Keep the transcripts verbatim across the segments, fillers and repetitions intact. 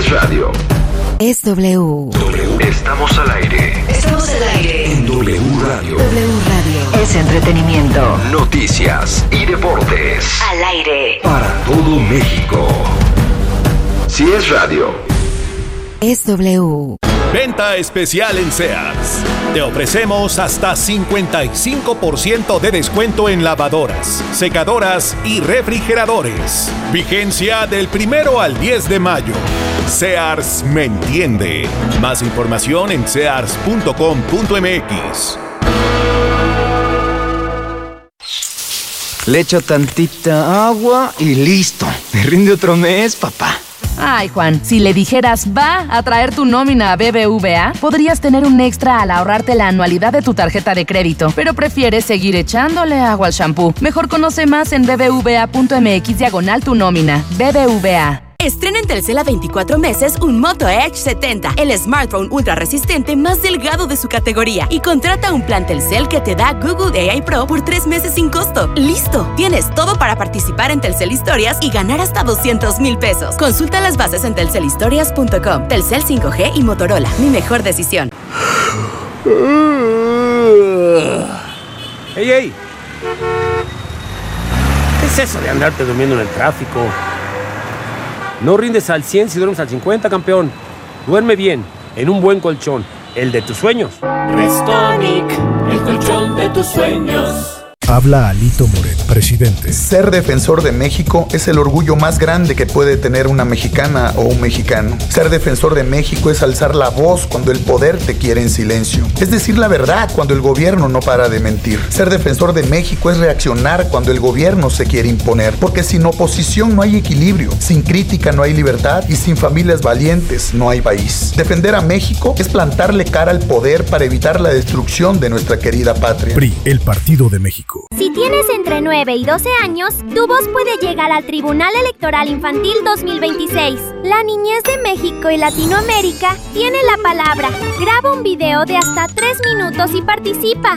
es radio. Es W. W. Estamos al aire. Estamos al aire. En W Radio. W Radio. Es entretenimiento. Noticias y deportes. Al aire. Para todo México. Si es radio. Es W. Venta especial en Sears. Te ofrecemos hasta cincuenta y cinco por ciento de descuento en lavadoras, secadoras y refrigeradores. Vigencia del primero al diez de mayo. Sears me entiende. Más información en sears punto com punto m x. Le echo tantita agua y listo. Me rinde otro mes, papá. Ay, Juan, si le dijeras va a traer tu nómina a B B V A, podrías tener un extra al ahorrarte la anualidad de tu tarjeta de crédito, pero prefieres seguir echándole agua al shampoo. Mejor conoce más en bbva punto m x diagonal tu nómina. B B V A. Estrena en Telcel a veinticuatro meses un Moto Edge setenta, el smartphone ultra resistente más delgado de su categoría. Y contrata un plan Telcel que te da Google A I Pro por tres meses sin costo. ¡Listo! Tienes todo para participar en Telcel Historias y ganar hasta doscientos mil pesos. Consulta las bases en telcel historias punto com. Telcel cinco G y Motorola. Mi mejor decisión. ¡Ey, ey! ¿Qué es eso de andarte durmiendo en el tráfico? No rindes al cien si duermes al cincuenta, campeón. Duerme bien, en un buen colchón, el de tus sueños. Restonic, el colchón de tus sueños. Habla Alito Moret, presidente. Ser defensor de México es el orgullo más grande que puede tener una mexicana o un mexicano. Ser defensor de México es alzar la voz cuando el poder te quiere en silencio. Es decir la verdad cuando el gobierno no para de mentir. Ser defensor de México es reaccionar cuando el gobierno se quiere imponer. Porque sin oposición no hay equilibrio, sin crítica no hay libertad y sin familias valientes no hay país. Defender a México es plantarle cara al poder para evitar la destrucción de nuestra querida patria. P R I, el Partido de México. Si tienes entre nueve y doce años, tu voz puede llegar al Tribunal Electoral Infantil dos mil veintiséis. La niñez de México y Latinoamérica tiene la palabra. Graba un video de hasta tres minutos y participa.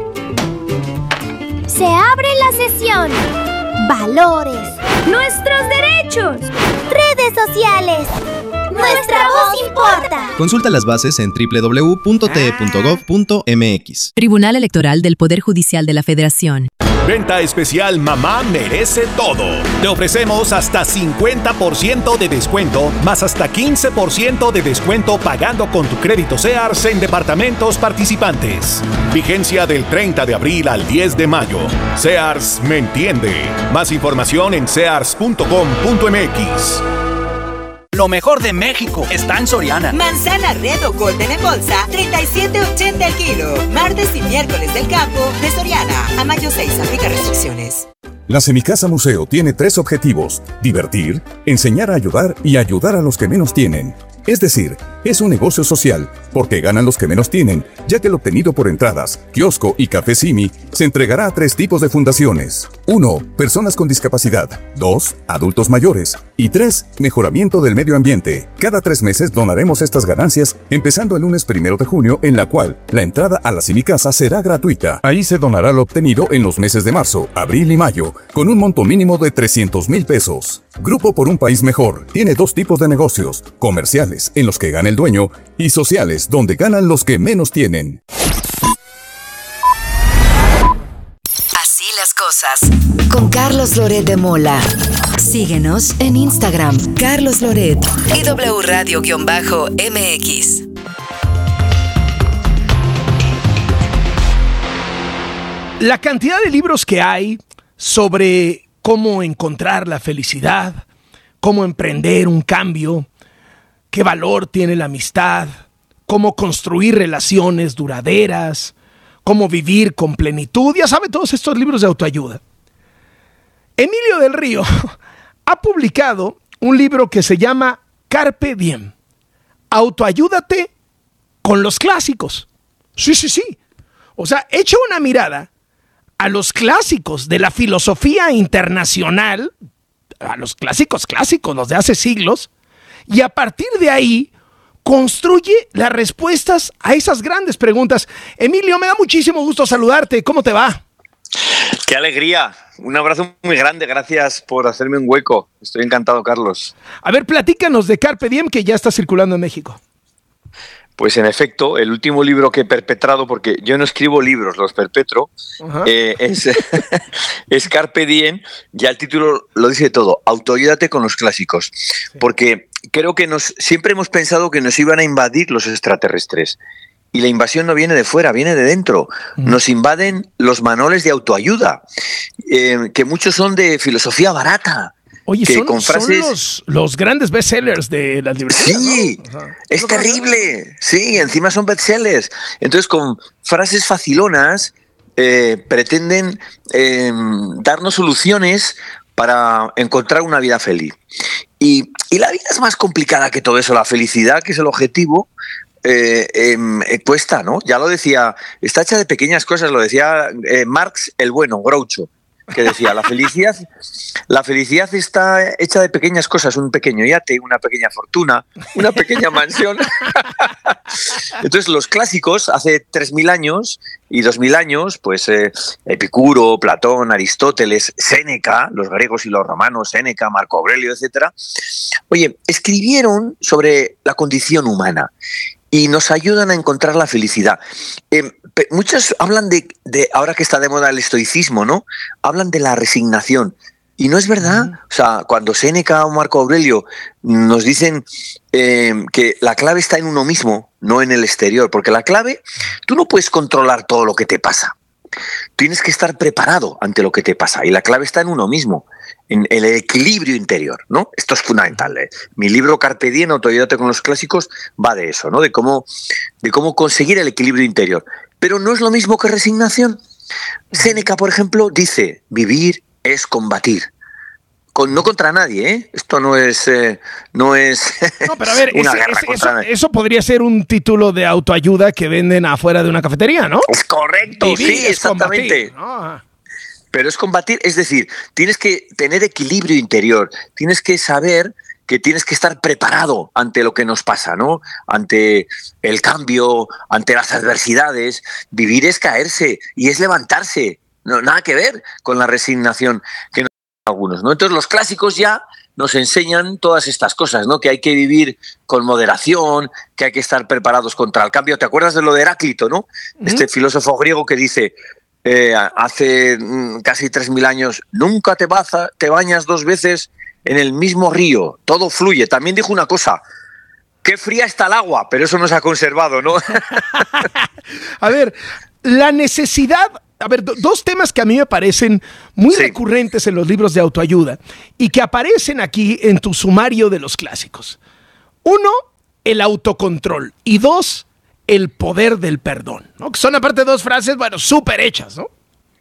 Se abre la sesión. Valores. Nuestros derechos. Redes sociales. Nuestra voz importa. Consulta las bases en doble u doble u doble u punto t e punto gov punto m x. Tribunal Electoral del Poder Judicial de la Federación. Venta especial Mamá Merece Todo. Te ofrecemos hasta cincuenta por ciento de descuento, más hasta quince por ciento de descuento pagando con tu crédito Sears en departamentos participantes. Vigencia del treinta de abril al diez de mayo. Sears me entiende. Más información en sears punto com punto m x. Lo mejor de México está en Soriana. Manzana Red o Golden en bolsa, treinta y siete ochenta el kilo. Martes y miércoles del campo de Soriana. A mayo seis, aplica restricciones. La Semicasa Museo tiene tres objetivos: divertir, enseñar a ayudar y ayudar a los que menos tienen. Es decir, es un negocio social, porque ganan los que menos tienen, ya que lo obtenido por entradas, kiosco y café Simi se entregará a tres tipos de fundaciones. uno. Personas con discapacidad. dos. Adultos mayores. Y tres. Mejoramiento del medio ambiente. Cada tres meses donaremos estas ganancias, empezando el lunes primero de junio, en la cual la entrada a la Semicasa será gratuita. Ahí se donará lo obtenido en los meses de marzo, abril y mayo, con un monto mínimo de trescientos mil pesos. Grupo por un País Mejor tiene dos tipos de negocios: comerciales, en los que gana el dueño, y sociales, donde ganan los que menos tienen. Así las cosas. Con Carlos Loret de Mola. Síguenos en Instagram, Carlos Loret y W Radio-M X. La cantidad de libros que hay sobre cómo encontrar la felicidad, cómo emprender un cambio, qué valor tiene la amistad, cómo construir relaciones duraderas, cómo vivir con plenitud. Ya sabe, todos estos libros de autoayuda. Emilio del Río ha publicado un libro que se llama Carpe Diem. Autoayúdate con los clásicos. Sí, sí, sí. O sea, echa una mirada a los clásicos de la filosofía internacional, a los clásicos clásicos, los de hace siglos, y a partir de ahí construye las respuestas a esas grandes preguntas. Emilio, me da muchísimo gusto saludarte. ¿Cómo te va? Qué alegría. Un abrazo muy grande. Gracias por hacerme un hueco. Estoy encantado, Carlos. A ver, platícanos de Carpe Diem, que ya está circulando en México. Pues en efecto, el último libro que he perpetrado, porque yo no escribo libros, los perpetro, eh, es, es Carpe Diem. Ya el título lo dice todo, autoayúdate con los clásicos. Sí. Porque creo que nos siempre hemos pensado que nos iban a invadir los extraterrestres. Y la invasión no viene de fuera, viene de dentro. Nos invaden los manuales de autoayuda, eh, que muchos son de filosofía barata. Oye, que son, con frases... son los, los grandes bestsellers de las libertades. Sí, ¿no? Es terrible. Sí, encima son bestsellers. Entonces, con frases facilonas, eh, pretenden eh, darnos soluciones para encontrar una vida feliz. Y, y la vida es más complicada que todo eso. La felicidad, que es el objetivo, Eh, eh, cuesta, ¿no? Ya lo decía, está hecha de pequeñas cosas, lo decía eh, Marx el bueno, Groucho, que decía, la felicidad, la felicidad está hecha de pequeñas cosas, un pequeño yate, una pequeña fortuna, una pequeña mansión. Entonces los clásicos, hace tres mil años y dos mil años, pues eh, Epicuro, Platón, Aristóteles, Séneca, los griegos y los romanos, Séneca, Marco Aurelio, etcétera, oye, escribieron sobre la condición humana y nos ayudan a encontrar la felicidad. Eh, muchos hablan de, de, ahora que está de moda el estoicismo, ¿no? Hablan de la resignación. Y no es verdad. Uh-huh. O sea, cuando Séneca o Marco Aurelio nos dicen eh, que la clave está en uno mismo, no en el exterior, porque la clave, tú no puedes controlar todo lo que te pasa. Tienes que estar preparado ante lo que te pasa. Y la clave está en uno mismo, en el equilibrio interior, ¿no? Esto es fundamental, ¿eh? Mi libro Carpe Diem, Autoayúdate con los clásicos, va de eso, ¿no? De cómo, de cómo conseguir el equilibrio interior. Pero no es lo mismo que resignación. Séneca, por ejemplo, dice, vivir es combatir. Con, no contra nadie, ¿eh? Esto no es, eh, no es no, pero a ver, una ese, guerra ese, contra eso, nadie. Eso podría ser un título de autoayuda que venden afuera de una cafetería, ¿no? Es correcto, Vivir sí, es exactamente. Combatir, ¿no? Pero es combatir, es decir, tienes que tener equilibrio interior, tienes que saber que tienes que estar preparado ante lo que nos pasa, ¿no? Ante el cambio, ante las adversidades. Vivir es caerse y es levantarse. No, nada que ver con la resignación que nos algunos, ¿no? Entonces los clásicos ya nos enseñan todas estas cosas, ¿no? Que hay que vivir con moderación, que hay que estar preparados contra el cambio. ¿Te acuerdas de lo de Heráclito, no? Uh-huh. Este filósofo griego que dice eh, hace mm, casi tres mil años, nunca te, baza, te bañas dos veces en el mismo río, todo fluye. También dijo una cosa, qué fría está el agua, pero eso no se ha conservado, ¿no? A ver, la necesidad... A ver, do, dos temas que a mí me parecen muy sí. recurrentes en los libros de autoayuda y que aparecen aquí en tu sumario de los clásicos. Uno, el autocontrol. Y dos, el poder del perdón, ¿no? Que son aparte dos frases, bueno, súper hechas, ¿no?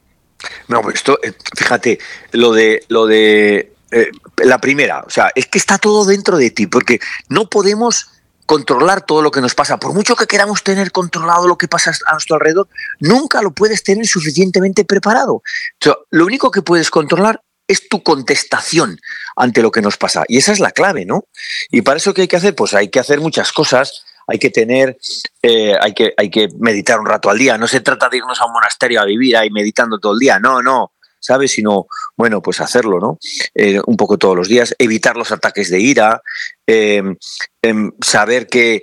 No, pues esto, fíjate, lo de, lo de eh, la primera, o sea, es que está todo dentro de ti, porque no podemos controlar todo lo que nos pasa. Por mucho que queramos tener controlado lo que pasa a nuestro alrededor, nunca lo puedes tener suficientemente preparado. O sea, lo único que puedes controlar es tu contestación ante lo que nos pasa. Y esa es la clave, ¿no? Y para eso, ¿qué hay que hacer? Pues hay que hacer muchas cosas. Hay que tener, eh, hay que, hay que meditar un rato al día. No se trata de irnos a un monasterio a vivir ahí meditando todo el día. No, no. ¿Sabes? Sino, bueno, pues hacerlo, ¿no? Eh, un poco todos los días, evitar los ataques de ira, eh, eh, saber que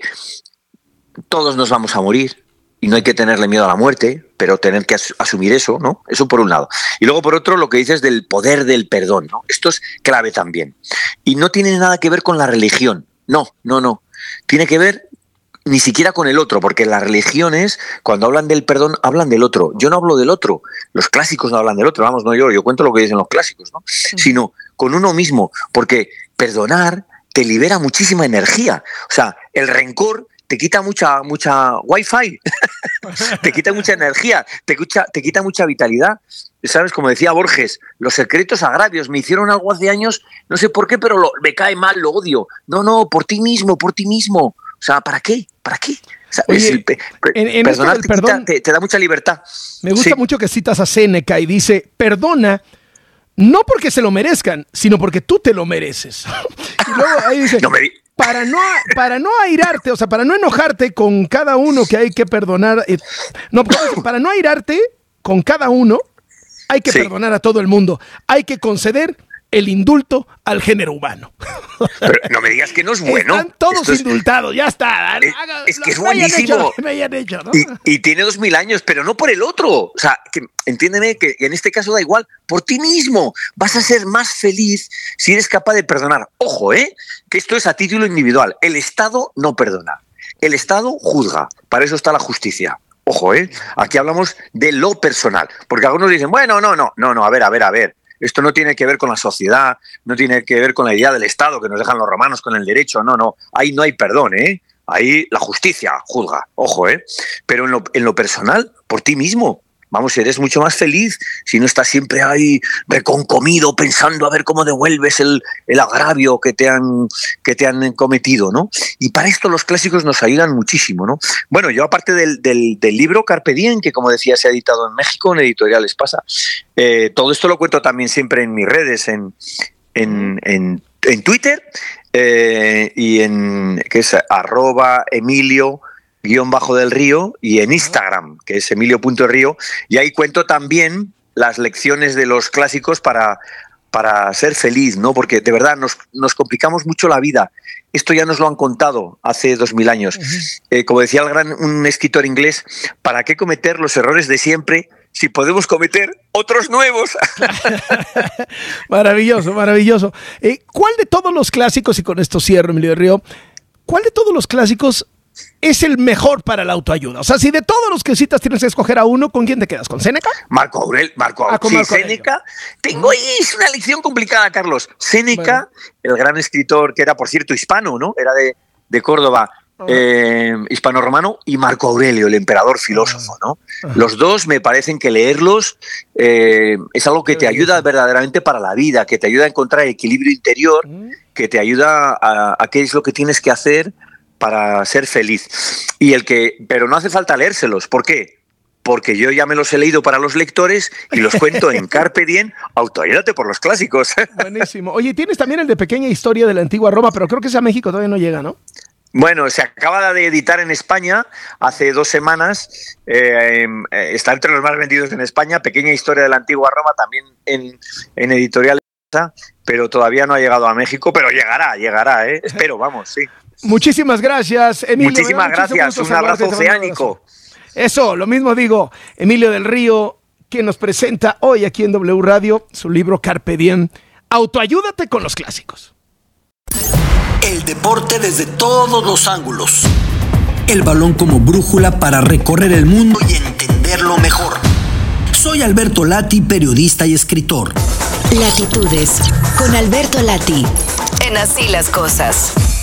todos nos vamos a morir y no hay que tenerle miedo a la muerte, pero tener que as- asumir eso, ¿no? Eso por un lado. Y luego por otro, lo que dices del poder del perdón, ¿no? Esto es clave también. Y no tiene nada que ver con la religión. No, no, no. Tiene que ver ni siquiera con el otro, porque las religiones, cuando hablan del perdón, hablan del otro. Yo no hablo del otro. Los clásicos no hablan del otro. Vamos, no yo, yo cuento lo que dicen los clásicos, ¿no? Sí. Sino con uno mismo, porque perdonar te libera muchísima energía. O sea, el rencor te quita mucha, mucha wifi, te quita mucha energía, te quita, te quita mucha vitalidad. ¿Sabes? Como decía Borges, los secretos agravios, me hicieron algo hace años, no sé por qué, pero lo, me cae mal, lo odio. No, no, por ti mismo, por ti mismo. O sea, ¿para qué? ¿Para qué? O sea, Oye, el, pe, en, en perdonar te, perdón, quita, te, te da mucha libertad. Me gusta sí. mucho que citas a Séneca y dice, perdona, no porque se lo merezcan, sino porque tú te lo mereces. Y luego ahí dice, no me di- para, no, para no airarte, o sea, para no enojarte con cada uno que hay que perdonar, eh, no, para no airarte con cada uno, hay que sí. perdonar a todo el mundo. Hay que conceder el indulto al género humano. Pero no me digas que no es bueno. Están todos es, indultados, ya está. Es, es que es buenísimo. Me hayan hecho, ¿no? y, y tiene dos mil años, pero no por el otro. O sea, que, entiéndeme que en este caso da igual. Por ti mismo vas a ser más feliz si eres capaz de perdonar. Ojo, ¿eh? Que esto es a título individual. El Estado no perdona. El Estado juzga. Para eso está la justicia. Ojo, ¿eh? Aquí hablamos de lo personal. Porque algunos dicen, bueno, no, no, no, no, a ver, a ver, a ver. Esto no tiene que ver con la sociedad, no tiene que ver con la idea del Estado que nos dejan los romanos con el derecho, no, no, ahí no hay perdón, ¿eh? Ahí la justicia juzga, ojo, ¿eh? Pero en lo, en lo personal, por ti mismo, vamos, eres mucho más feliz si no estás siempre ahí reconcomido pensando a ver cómo devuelves el, el agravio que te han que te han cometido, ¿no? Y para esto los clásicos nos ayudan muchísimo, ¿no? Bueno, yo aparte del, del, del libro Carpe Diem, que como decía se ha editado en México, en Editoriales Pasa, eh, todo esto lo cuento también siempre en mis redes, en, en, en, en Twitter eh, y en, que es arroba Emilio guión bajo del Río, y en Instagram, que es emilio.río, y ahí cuento también las lecciones de los clásicos para, para ser feliz, ¿no? Porque de verdad nos, nos complicamos mucho la vida. Esto ya nos lo han contado hace dos mil años. Uh-huh. Eh, como decía el gran, un escritor inglés, ¿para qué cometer los errores de siempre si podemos cometer otros nuevos? Maravilloso, maravilloso. Eh, ¿Cuál de todos los clásicos, y con esto cierro, Emilio del Río, cuál de todos los clásicos es el mejor para la autoayuda? O sea, si de todos los que citas tienes que escoger a uno, ¿con quién te quedas? ¿Con Séneca? Marco Aurelio. Marco, ah, sí, Marco Séneca. Tengo ahí es una lección complicada, Carlos. Séneca, bueno. El gran escritor que era, por cierto, hispano, ¿no? Era de, de Córdoba, uh-huh. eh, hispano-romano, y Marco Aurelio, el emperador filósofo, ¿no? Uh-huh. Los dos me parecen que leerlos eh, es algo que te ayuda verdaderamente para la vida, que te ayuda a encontrar el equilibrio interior, uh-huh. que te ayuda a, a qué es lo que tienes que hacer para ser feliz. Y el que, pero no hace falta leérselos. ¿Por qué? Porque yo ya me los he leído para los lectores y los cuento en Carpe Diem, autoayúdate por los clásicos. Buenísimo. Oye, tienes también el de Pequeña Historia de la Antigua Roma, pero creo que ese a México todavía no llega, ¿no? Bueno, se acaba de editar en España hace dos semanas. Eh, eh, está entre los más vendidos en España. Pequeña Historia de la Antigua Roma, también en, en Editoriales, pero todavía no ha llegado a México, pero llegará, llegará, ¿eh? Espero, vamos, sí. Muchísimas gracias, Emilio. Muchísimas gracias, un abrazo oceánico. Eso, lo mismo digo, Emilio del Río, que nos presenta hoy aquí en W Radio su libro Carpe Diem, Autoayúdate con los clásicos. El deporte desde todos los ángulos. El balón como brújula para recorrer el mundo y entenderlo mejor. Soy Alberto Lati, periodista y escritor. Latitudes con Alberto Lati. En Así las Cosas.